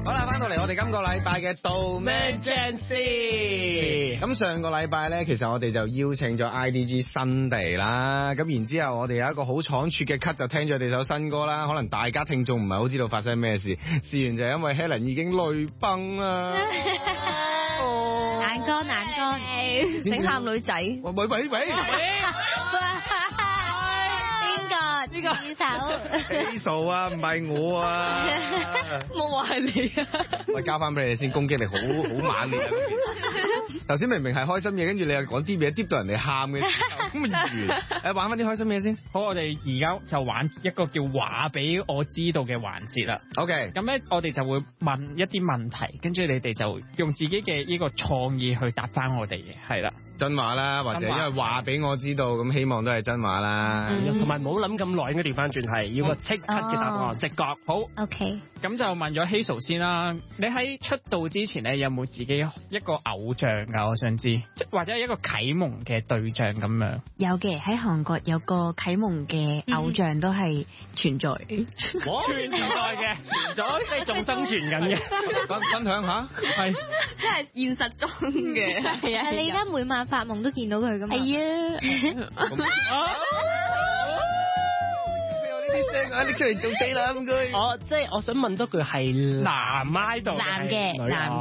好啦，翻到嚟我哋今個禮拜嘅道咩 Jazz。咁上個禮拜咧，其實我哋就邀請咗 IDG 新地啦。咁然之後，我哋有一個好倉促嘅 cut 就聽咗我哋首新歌啦。可能大家聽眾唔係好知道發生咩事，事緣就係因為 Helen 已經淚崩啦。 眼乾，整喊女仔。 喂！ 邊個自首？ 基數啊，唔係我啊。 冇話係你啊。 喂，交翻俾你先，攻擊力好猛烈啊！頭先明明係開心嘢，跟住你又講啲嘢，啲到人哋喊嘅，咁咪完。玩翻啲開心嘢先。 好，我哋而家就玩一個叫話俾我知道嘅環節啦。 OK， 咁咧我哋就會問一啲問題，跟住你哋就用自己嘅呢個創意去答翻我哋嘅，係啦， 真話啦，或者因為話俾我知道，咁希望都係真話啦。 同埋唔好諗咁耐，應該調翻轉係要個即刻嘅答案，直覺。好 ，OK。 咁就問咗 Hazel 先啦。你喺出道之前咧，有冇自己一個偶像㗎？我想知，或者一個啟蒙嘅對象咁樣。 有嘅，喺韓國有個啟蒙嘅偶像都係存在嘅。 存在嘅，存在即係仲生存緊嘅。 分享下，係即係現實中嘅。係啊，你而家每晚發夢都見到佢㗎嘛？係啊。 拎出嚟做 J 啦，唔該。 即係我想問多句係男 idol， 男嘅，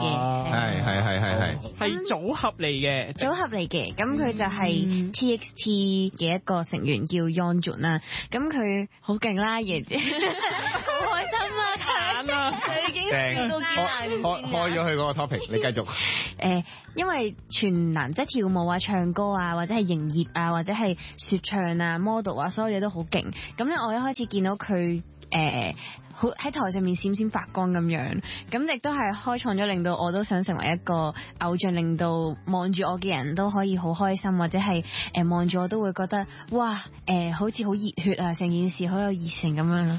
係組合嚟嘅， 組合嚟嘅。咁佢就係 TXT 嘅一個成員叫 Yeonjun 啦。咁佢好勁啦，爺姐，好開心啊！佢已經笑到見眼開咗佢嗰個 topic，你繼續。 因為全男即係跳舞啊、唱歌啊，或者係營業啊，或者係說唱啊、model 啊，所有嘢都好勁。咁咧，我一開始見到佢好喺台上面閃閃發光咁樣，咁亦都係開創咗令到我都想成為一個偶像，令到望住我嘅人都可以好開心，或者係望住我都會覺得哇好似好熱血啊，成件事好有熱誠咁樣咯。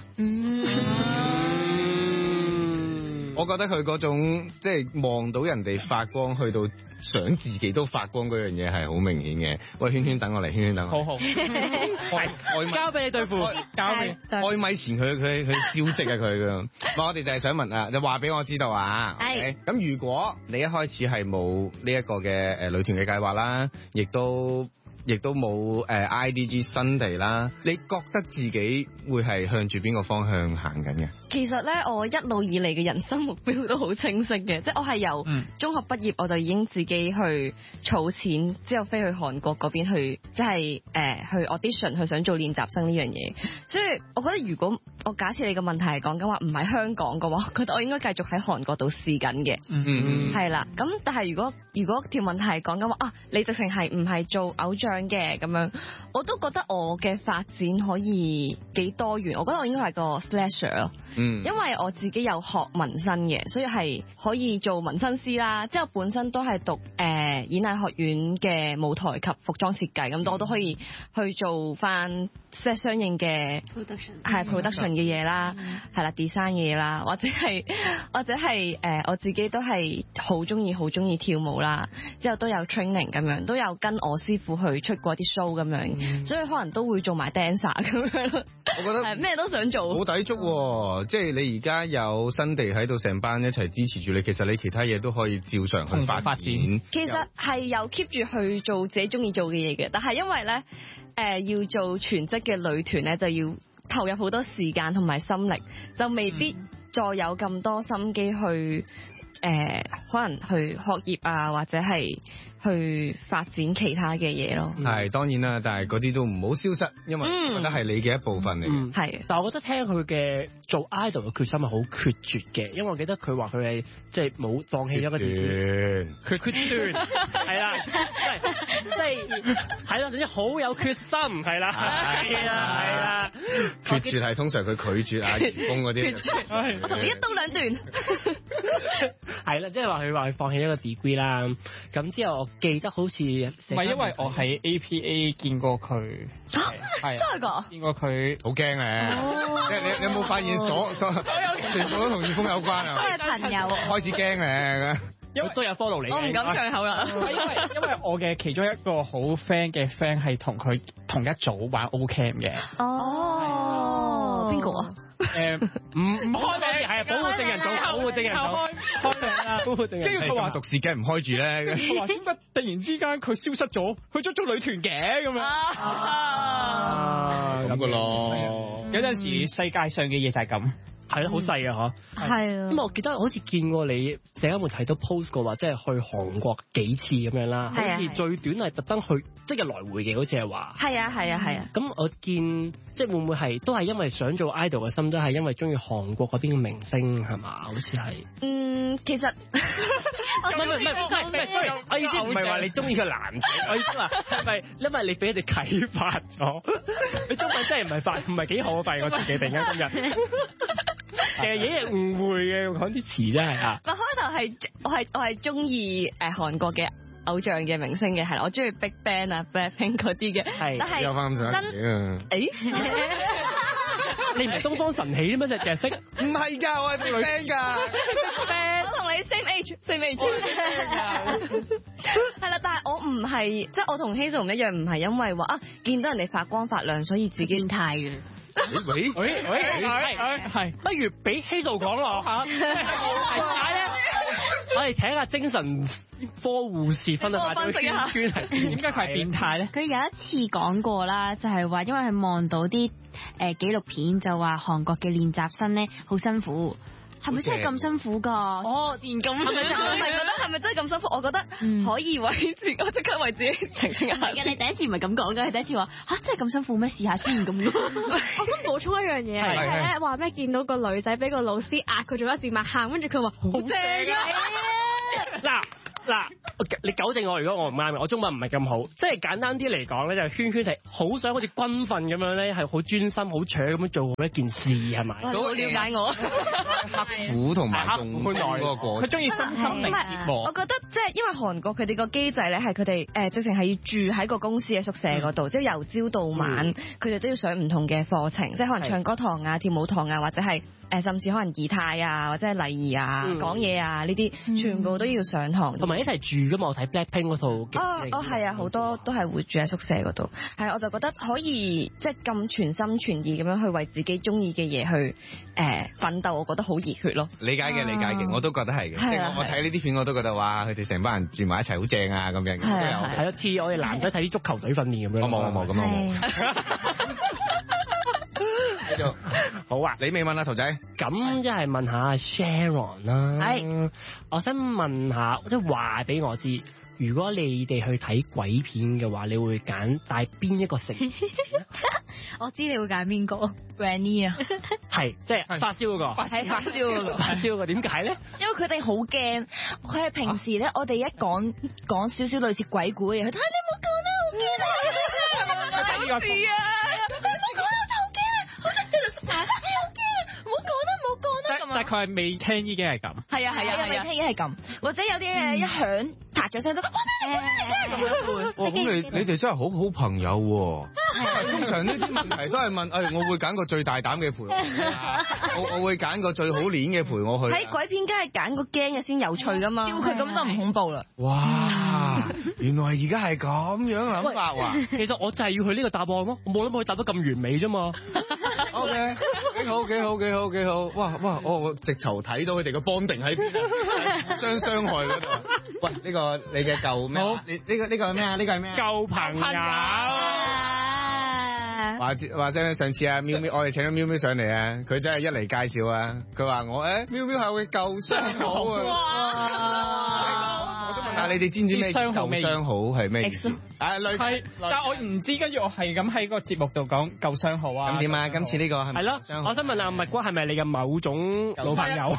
我覺得佢嗰種即係望到人哋發光，去到想自己都發光嗰樣嘢係好明顯嘅。喂，圈圈等我嚟，圈圈等我。好。 交俾你對付，交俾你。 開咪前佢招積啊佢㗎。我哋就係想問啊，就話俾我知道啊。係。咁如果你一開始係冇呢一個嘅女團嘅計劃啦，亦都冇IDG 新地啦，你覺得自己會係向住邊個方向行緊嘅？ 其實咧，我一路以嚟嘅人生目標都好清晰嘅，即係我係由中學畢業我就已經自己去儲錢，之後飛去韓國嗰邊去，即係去 audition 去想做練習生呢樣嘢。所以我覺得如果我假設你個問題係講緊話唔係香港嘅話，我覺得我應該繼續喺韓國度試緊嘅。係啦。咁但係如果條問題係講緊話啊，你直情係唔係做偶像嘅咁樣，我都覺得我嘅發展可以幾多元。我覺得我應該係個 slasher 咯。因為我自己有學紋身嘅，所以係可以做紋身師啦。之後本身都係讀演藝學院嘅舞台及服裝設計，咁我都可以去做翻即係相應嘅 production 嘅嘢啦，係啦 design 嘅嘢啦，或者係我自己都係好中意跳舞啦。之後都有 training 咁樣，都有跟我師傅去出過啲 show 咁樣，所以可能都會做埋 dancer 咁樣。我覺得係咩都想做， 好抵觸喎。即係你而家有新地喺度，成班一齊支持住你，其實你其他嘢都可以照常去發展。 其實係有 keep 住去做自己中意做嘅嘢嘅，但係因為咧要做全職嘅女團咧，就要投入好多時間同埋心力，就未必再有咁多心機去可能去學業啊，或者係去發展其他嘅嘢咯。 係當然啦，但係嗰啲都唔好消失，因為我覺得係你嘅一部分嚟。 係， 但係我覺得聽佢嘅做 idol 嘅決心係好決絕嘅，因為我記得佢話佢係即係冇放棄咗個決斷，係啦，係啦，總之好有決心，係啦，係啦， 決絕係通常佢拒絕啊員工嗰啲， 我同你一刀兩斷。 係啦，即係話佢放棄一個 degree 啦，咁之後我記得好似唔係因為我喺 APA 見過佢，係真係㗎， 見過佢好驚咧，即係你有冇發現所全部都同葉峰有關啊？ 都係朋友， 開始驚咧。 因為都有 follow 你， 我唔敢唱口啦。 因為我嘅其中一個好 friend 嘅 friend 係同佢同一組玩 O-Camp 嘅。 哦，邊個啊？ 唔開名，係保護證人組，保護護證人開名啦，保護證人。 跟住佢話讀視鏡唔開住咧， 佢話點解突然之間佢消失咗，去咗做女團嘅咁樣。 咁噶咯。 有陣時世界上嘅嘢就係咁。 係咯，好細啊，嗬。係啊。咁我記得好似見過你，成日有冇睇到 post 過話，即係去韓國幾次咁樣啦。好似最短係特登去即日來回嘅，好似係話。係啊。咁我見即係會唔會係都係因為想做 idol 嘅心，都係因為中意韓國嗰邊嘅明星係嘛？好似係。 其實唔係 sorry， 我意思唔係話你中意個男仔，我意思話係咪因為你俾人哋啟發咗？你中文真係唔係幾好，發現我自己突然間今日。其實嘢誤會嘅，講啲詞真係啊！ 開頭係我係中意韓國嘅偶像嘅明星嘅，係啦，我中意 Big Bang 啊、Blackpink 嗰啲嘅，但係有翻咁上下嘅。 你唔係東方神起咩？淨係識？ 唔係㗎，我係 Big Bang 㗎。 我同你 same age。係啦，但係我唔係，即係我同 Hazel 唔一樣，唔係因為話見到人哋發光發亮，所以自己變態嘅。 喂， 係，不如俾Hazel講落嚇。係點解咧？我哋請下精神科護士分享下啲圈係點解佢係變態咧？ 佢有一次講過啦，就係話因為佢望到啲紀錄片，就話韓國嘅練習生咧好辛苦。係咪真係咁辛苦㗎？ 現咁係咪真係咁辛苦？我覺得可以為自己，我即刻為自己澄清一下。 你第一次唔係咁講㗎，你第一次話真係咁辛苦咩？試下先咁。 我想補充一樣嘢，係咧話咩見到個女仔俾個老師壓佢做一字馬喊，跟住佢話好正啊！ 嗱，你糾正我，如果我唔啱嘅，我中文唔係咁好，即係簡單啲嚟講咧，就圈係好想好似軍訓咁樣咧，係好專心、好搶咁樣做好一件事，係咪？ 好了解我。 刻苦同埋重耐嗰個過程， 佢中意身心靈折磨。 我覺得即係因為韓國佢哋個機制咧，係佢哋直情係要住喺個公司嘅宿舍嗰度，即係由朝到晚，佢哋都要上唔同嘅課程，即係可能唱歌堂啊、跳舞堂啊，或者係甚至可能儀態啊，或者係禮儀啊、講嘢啊呢啲，全部都要上堂。 同埋一齊住噶嘛，我睇 Blackpink 嗰套。 係啊，好多都係會住喺宿舍嗰度。係，我就覺得可以即係咁全心全意咁樣去為自己中意嘅嘢去奮鬥，我覺得好熱血咯。 理解嘅，我都覺得係嘅。即係我睇呢啲片，我都覺得哇，佢哋成班人住埋一齊好正啊咁樣。 係一次我哋男仔睇啲足球隊訓練咁樣。 我冇咁我冇。繼續好啊！你未問啊，圖仔？ 咁一係問下 Sharon 啦。係，我想問下，即係話俾我知，如果你哋去睇鬼片嘅話，你會揀帶邊一個成員？ 我知你會揀邊個 Granny 啊？ 係，即係發燒嗰個。 係發燒嗰個。 發燒嗰個點解咧？ 因為佢哋好驚，佢係平時咧，我哋一講少少類似鬼故嘅嘢，佢睇你唔好講啦，好驚啊！ 呢個事啊！ 但佢係未聽已經係咁， 係啊，未聽已經係咁，或者有啲嘢一響，嗒咗聲都，哇咩咁樣會。 哇，咁你哋真係好好朋友喎。通常呢啲問題都係問，我會揀個最大膽嘅陪我會揀個最好練嘅陪我去。 睇鬼片梗係揀個驚嘅先有趣噶嘛，佢咁就唔恐怖啦。 哇，原來而家係咁樣諗法喎。 其實我就係要佢呢個答案咯，我冇諗佢答得咁完美啫嘛。 OK，幾好。哇，我直頭睇到佢哋個幫定喺邊，傷害嗰度。喂，呢個你嘅舊咩？呢個係咩啊？呢個係咩？ 舊朋友。 話聲上次啊，喵喵，我哋請咗喵喵上嚟啊，佢真係一嚟介紹啊，佢話我喵喵係我嘅舊相好啊。我想問下你哋知唔知咩舊相好係咩意思？ 係，但係我唔知，跟住我係咁喺個節目度講舊相好啊。 咁點啊？今次呢個係咪？ 係咯，我想問阿蜜瓜係咪你嘅某種老朋友？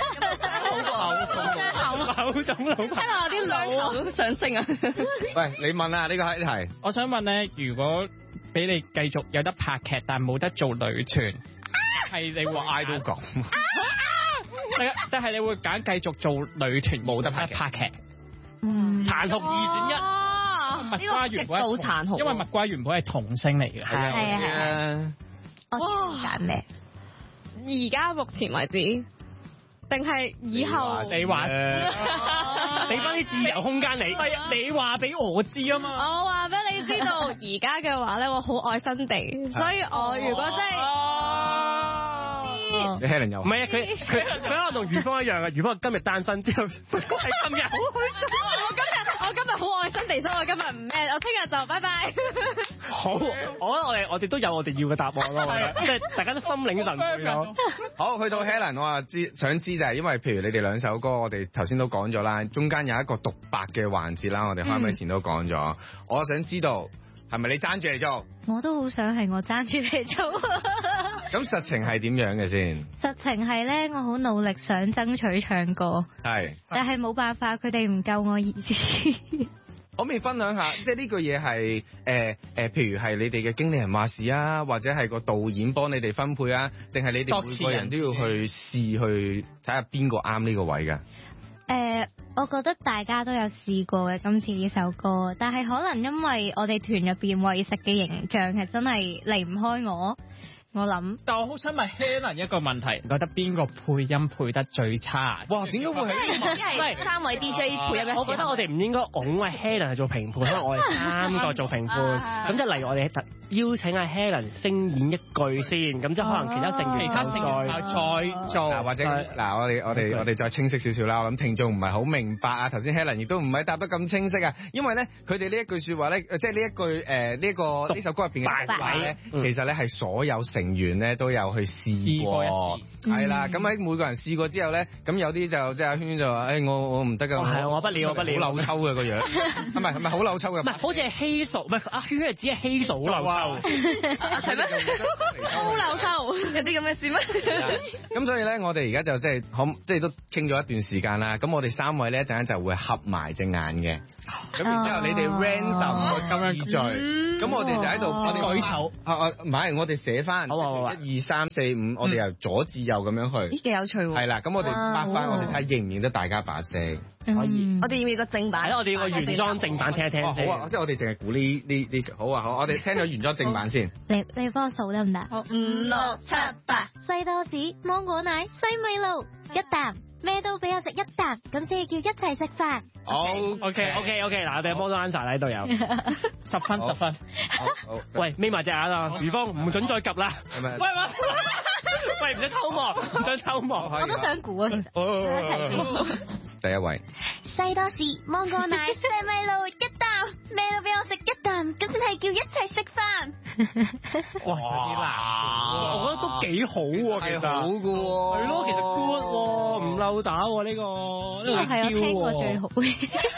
某種老朋友。 聽落有啲老上升啊！ 喂，你問啊？呢個係我想問咧，如果俾你繼續有得拍劇，但冇得做女團，係你會嗌到咁？但係你會揀繼續做女團，冇得拍劇？殘酷二選一。蜜瓜原本殘酷， 因為蜜瓜原本係童星嚟嘅。 係啊。我揀咩？ 而家目前為止，定係以後？ 你話俾翻啲自由空間你。 係啊，你話俾我知啊嘛。 我話俾你知道，而家嘅話咧，我好愛新地，所以我如果真係。 你 Helen 又唔係啊，佢可能同余峰一樣啊，余峰今日單身之後，係今日好開心。 我今日好愛新地，所以我今日唔咩，我聽日就拜拜。 好，我哋都有我哋要嘅答案咯，即係大家都心領神會咯。 好，去到 Helen， 我想知就係因為譬如你哋兩首歌，我哋頭先都講咗啦，中間有一個獨白嘅環節啦，我哋開咪前都講咗，我想知道係咪你爭住嚟做？ 我都好想係我爭住嚟做。 咁實情係點樣嘅先？ 實情係咧，我好努力想爭取唱歌， 係， 但係冇辦法，佢哋唔夠我意思。 可唔可以分享下，即係呢句嘢係譬如係你哋嘅經理人話事啊，或者係個導演幫你哋分配啊，定係你哋每個人都要去試去睇下邊個啱呢個位㗎？ 我覺得大家都有試過嘅今次呢首歌，但係可能因為我哋團入邊為食嘅形象係真係離唔開我諗， 但我好想問 Helen 一個問題，覺得邊個配音配得最差？ 哇，點解會係？ 係三位 DJ 配音嘅時候， 我覺得我哋唔應該拱阿 Helen 去做評判，可能我哋三個做評判。咁即係例如我哋邀請阿 Helen 聲演一句先，咁即係可能其他成員再做， 或者嗱我哋再清晰少少啦。我諗聽眾唔係好明白啊。頭先 Helen 亦都唔係答得咁清晰啊，因為咧佢哋呢一句説話咧，即係呢一句呢首歌入邊嘅獨白咧，其實咧係所有成員咧都有去試過一次，係啦。咁喺每個人試過之後咧，咁有啲就即係阿圈就話：我唔得㗎， 我不了， 好扭抽嘅個樣，係咪好扭抽嘅？ 唔係，好似係希數，唔係阿圈係只係希數好扭抽， 係咩？好扭抽，有啲咁嘅事咩？ 咁所以咧，我哋而家就即係都傾咗一段時間啦。咁我哋三位咧一陣間就會合埋隻眼嘅。咁然之後你哋 random 個次序，咁我哋就喺度我哋舉手，唔係我哋寫翻1、2、3、4、5，我哋由左至右咁樣去。 咦，幾有趣喎！ 係啦，咁我哋擘翻，我哋睇下認唔認得大家把聲。 可以， 我哋要唔要個正版？ 我哋要個原裝正版聽一聽先。 好啊，即係我哋淨係估呢好啊，好，我哋聽咗原裝正版先。 你幫我數得唔得？ 好，5、6、7、8。 西多士、芒果奶、西米露，一啖咩都俾我食一啖，咁先叫一齊食飯。 好 ，OK，嗱，我哋幫到 answer 喺度有10分。 好， 喂，眯埋隻眼啊，余峰唔准再及啦。喂，唔准偷望，唔准偷望。 我都想估啊，其實。一齊先。 第一位。 西多士、芒果奶、西米露，一啖咩都俾我食一啖，咁先係叫一齊食飯。 哇，有啲難，我覺得都幾好喎，其實。 好嘅喎。 係咯，其實 good 喎，唔漏打喎呢個。 呢個係我聽過最好嘅。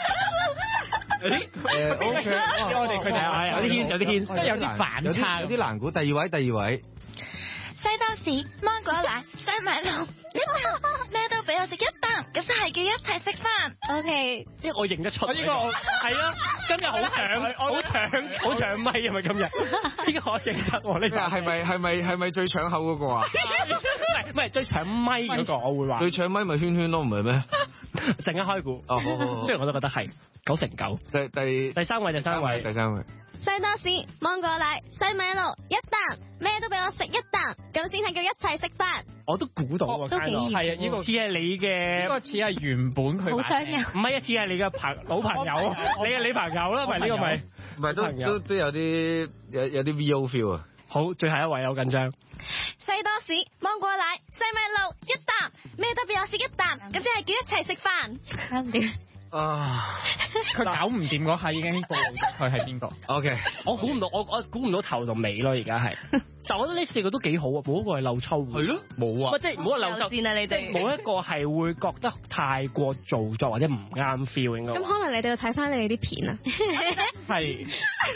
OK， 我哋佢哋有啲牽，即係有啲反差， 有啲難估。第二位。 西多士、芒果奶、西米露，一啖咩都俾我食一啖，咁先係叫一齊食飯。OK， 因為我認得出呢個係咯，今日好搶咪係咪今日？呢個我認得喎，呢個係咪最搶口嗰個啊？ 唔係最搶咪嗰個，我會話。 最搶咪咪圈圈咯，唔係咩？ 陣間開估。哦，好。雖然我都覺得係9成9。第三位。 西多士、芒果奶、西米露，一啖咩都俾我食一啖，咁先係叫一齊食飯。 我都估到喎， 都幾易。 係啊，呢個似係你嘅，呢個似係原本佢。 好相有。 唔係似係你嘅老朋友，你嘅女朋友啦，咪呢個咪？ 唔係都有啲有啲 VO feel 啊。 好，最後一位好緊張。 西多士、芒果奶、西米露，一啖咩都俾我食一啖，咁先係叫一齊食飯。 搞唔掂。 佢搞唔掂嗰下已經暴露咗佢係邊個。 OK， 我估唔到頭同尾咯，而家係。但我覺得呢4個都幾好啊，冇一個係漏抽。係咯，冇啊。即係唔好話漏抽先啊，你哋冇一個係會覺得太過做作或者唔啱 feel 應該。 咁可能你哋要睇翻你哋啲片啊。 係。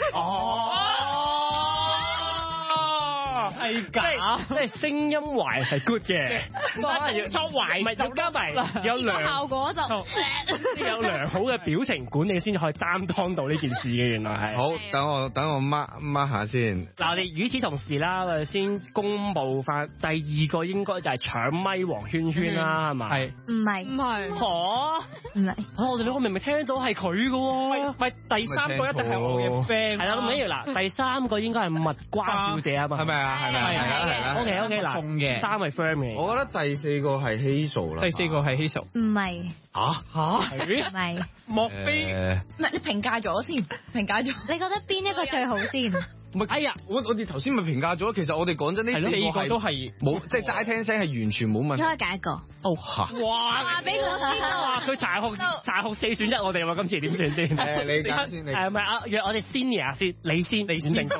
係假，即係聲音壞係 good 嘅，可能要作壞，唔係就加埋有效果就有良好嘅表情管理先至可以擔當到呢件事嘅，原來係。 好，等我 mark 下先。 嗱，我哋與此同時啦，我哋先公佈翻第2個應該就係搶咪黃圈圈啦，係咪？係。 唔係。 嚇？ 唔係。 我哋兩個明明聽到係佢嘅喎。咪第3個一定係我嘅 friend。係啦，咁跟住嗱，第3個應該係蜜瓜小姐啊嘛。 係咪啊？係啦。 OK，嗱，中嘅3位 friend 嘅。 我覺得第4個係Hazel啦。 第4個係Hazel。 唔係。 嚇？ 唔係。 莫非？ 唔係你評價咗先，評價咗。 你覺得邊一個最好先？ 唔係，哎呀，我哋頭先咪評價咗，其實我哋講真呢四個都係冇，即係齋聽聲係完全冇問題。 可以揀一個。 哦嚇！ 哇！俾我知道哇！佢柴學4選1，我哋話今次點算先？ 你揀先，你係咪啊？約我哋 senior 先，你先定到。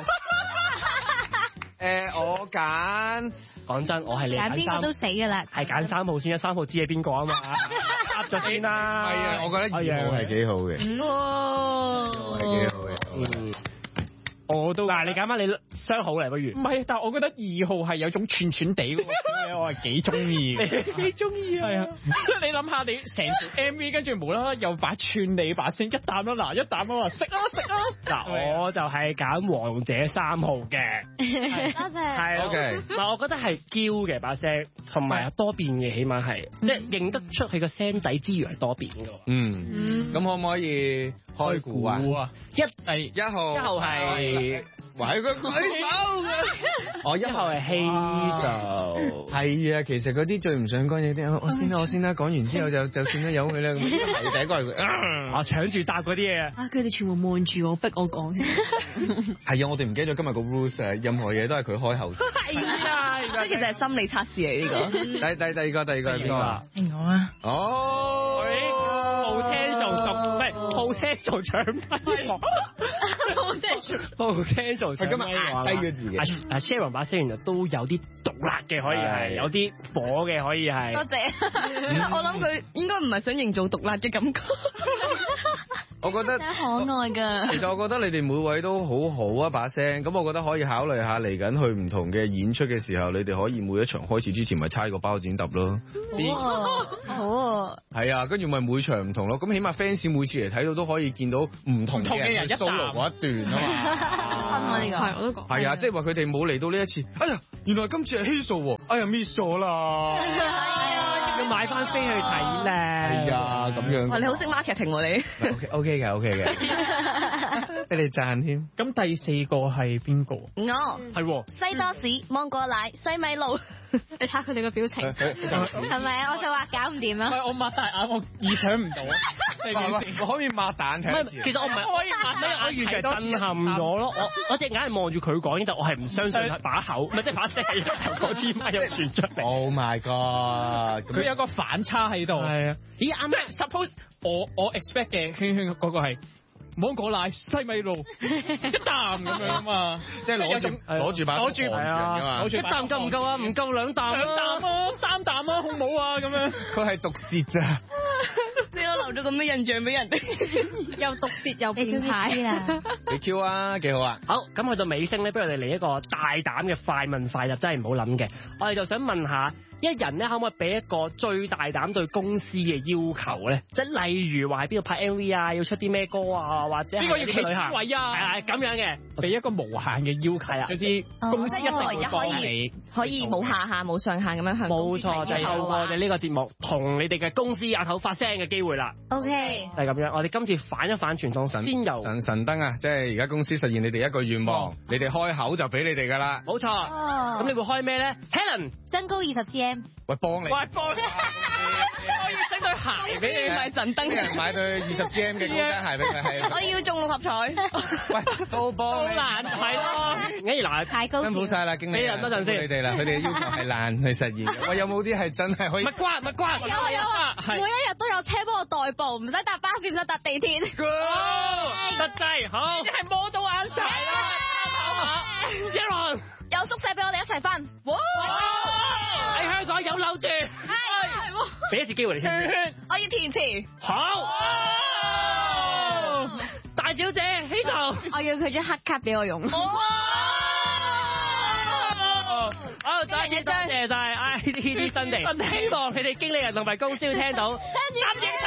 我揀。 講真，我係你揀邊個都死㗎啦。 係揀3號先，3號知係邊個啊嘛？答咗先啦。 係啊，我覺得2號係幾好嘅。 2號係幾好嘅。 我都嗱，你揀翻你雙好嚟不如？ 唔係，但係我覺得2號係有種串串地嗰個，我係幾中意嘅。 幾中意啊！係啊， 你諗下，你成條 MV 跟住無啦啦又把串你把聲一啖啦，嗱一啖啦，食啊！ 嗱，我就係揀王者3號嘅。 多謝。 係 OK。 嗱，我覺得係嬌嘅把聲，同埋多變嘅，起碼係即係認得出佢個聲底之餘係多變嘅。 咁可唔可以開估啊？1號。 1號係。 喂，佢舉手嘅。 我1號係Hazel。 係啊，其實嗰啲最唔想講嘢啲，我先啦，講完之後就算啦，由佢啦。咁第一個係佢， 我搶住答嗰啲嘢啊！ 佢哋全部望住我，逼我講。 係啊，我哋唔記得咗今日個 rules 啊，任何嘢都係佢開口。 係啊，所以其實係心理測試嚟呢個。第二個係邊個啊？ 我啊。 哦。 potential 搶咪王，potential 搶咪王。 低咗自己。 阿 Sharon 把聲原來都有啲毒辣嘅，可以係有啲火嘅，可以係。 多謝。我諗佢應該唔係想營造毒辣嘅感覺。 我覺得可愛㗎。 其實我覺得你哋每位都好好啊把聲，咁我覺得可以考慮下嚟緊去唔同嘅演出嘅時候，你哋可以每一場開始之前咪猜個包剪揼咯。 好。 係啊，跟住咪每場唔同咯，咁起碼 fans 每次嚟睇到都可以見到唔同嘅人去 solo 嗰一段啊嘛。 呢個係我都講。 係啊，即係話佢哋冇嚟到呢一次，哎呀，原來今次係Hazel喎，哎呀 miss 咗啦。 要買翻飛去睇咧。 係啊，咁樣。 哇，你好識 marketing 喎你。 OK 嘅，俾你讚添。 咁第4個係邊個？ 我係西多士、芒果奶、西米露。 你睇佢哋個表情， 係咪啊？我就話搞唔掂啊！ 我擘大眼，我意想唔到。 我可以擘大眼睇。 其實我唔係可以擘咩，我完全震撼咗咯。我隻眼係望住佢講，但我係唔相信把口，唔係即係把聲係由嗰支咪又傳出嚟。 Oh my god！ 佢有個反差喺度。係啊。咦啱咩 ？Suppose 我 expect 嘅圈嗰個係芒果奶、西米露一啖咁樣啊嘛， 即係攞住把攞住一啖夠唔夠啊？唔夠2啖，2 啖啊，3啖啊，好冇啊咁樣。 佢係毒舌咋？ 你我留咗咁嘅印象俾人哋， 又毒舌又變態啦。 你 Q 啊，幾好啊！ 好，咁去到尾聲咧，不如我哋嚟一個大膽嘅快問快答，真係唔好諗嘅。我哋就想問下。一人咧可唔可以俾一個最大膽對公司嘅要求咧？即係例如話喺邊度拍 MV 啊，要出啲咩歌啊，或者邊個要企 C 位啊？係咁樣嘅，俾一個無限嘅要求啊！總之公司一定會幫你， 可以冇下限冇上限咁樣向公司提。 冇錯，就係透過我哋呢個節目同你哋嘅公司阿頭發聲嘅機會啦。 OK， 就係咁樣。我哋今次反一反傳統，先由神燈啊！即係而家公司實現你哋一個願望，你哋開口就俾你哋噶啦。 冇錯。咁你會開咩咧 ？Helen 增高20 cm。 喂，幫你。 喂，幫你。我要整對鞋俾你，買神燈。 買對20 cm 嘅高踭鞋俾佢。係。 我要中6合彩。 喂，都幫你。 好難係咯。 嗱， 太高。 辛苦晒啦，經理。 等多陣先。 你哋啦，佢哋要求係難去實現。喂，有冇啲係真係可以？ 咪關。 有啊，每一日都有車幫我代步，唔使搭巴士，唔使搭地鐵。 實際好。 你係摸到眼晒啦。 Sharon 有宿舍俾我哋一齊瞓。 喺香港有樓住。係。俾一次機會你圈。 我要填詞。 好。大小姐起頭。 我要佢張黑卡俾我用。 好，多謝晒，呢啲新地，希望你哋經理人同埋公司要聽到。3億